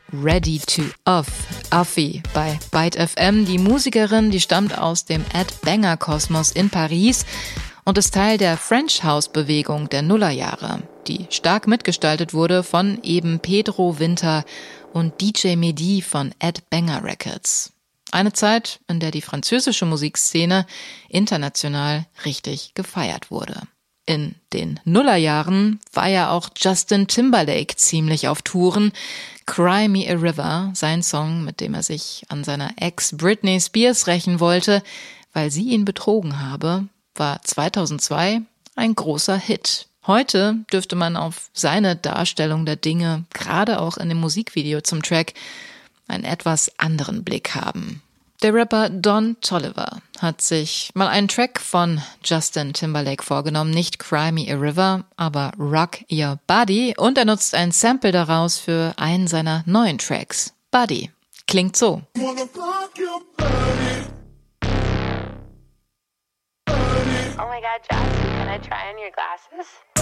Ready to Off, Affi bei Byte FM. Die Musikerin, die stammt aus dem Ed Banger Kosmos in Paris und ist Teil der French House Bewegung der Nullerjahre, die stark mitgestaltet wurde von eben Pedro Winter und DJ Mehdi von Ed Banger Records. Eine Zeit, in der die französische Musikszene international richtig gefeiert wurde. In den Nullerjahren war ja auch Justin Timberlake ziemlich auf Touren. Cry Me a River, sein Song, mit dem er sich an seiner Ex Britney Spears rächen wollte, weil sie ihn betrogen habe, war 2002 ein großer Hit. Heute dürfte man auf seine Darstellung der Dinge, gerade auch in dem Musikvideo zum Track, einen etwas anderen Blick haben. Der Rapper Don Toliver hat sich mal einen Track von Justin Timberlake vorgenommen, nicht Cry Me a River, aber Rock Your Body, und er nutzt ein Sample daraus für einen seiner neuen Tracks. Body klingt so. Oh my God, Jackson, can I try on your glasses?